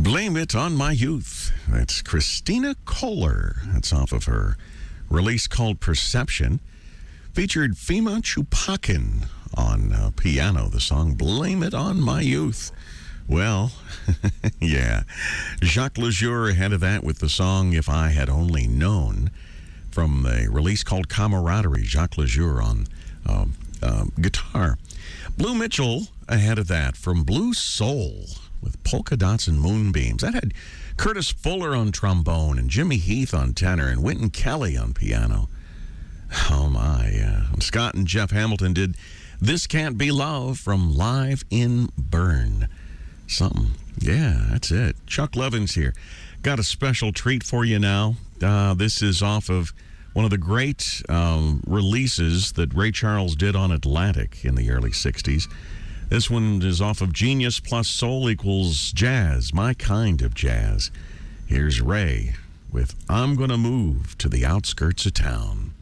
Blame It on My Youth. That's Christina Kohler. That's off of her release called Perception. Featured Fema Chupakin on piano. The song Blame It on My Youth. Well, yeah. Jacques Lejour ahead of that with the song If I Had Only Known from a release called Camaraderie. Jacques Lejour on guitar. Blue Mitchell ahead of that from Blue Soul with Polka Dots and Moonbeams. That had Curtis Fuller on trombone and Jimmy Heath on tenor and Wynton Kelly on piano. Oh my. Scott and Jeff Hamilton did This Can't Be Love from Live in Bern. Something. Yeah, that's it. Chuck Levins here. Got a special treat for you now. This is off of one of the great releases that Ray Charles did on Atlantic in the early 60s. This one is off of Genius plus Soul equals Jazz, My Kind of Jazz. Here's Ray with I'm Gonna Move to the Outskirts of Town.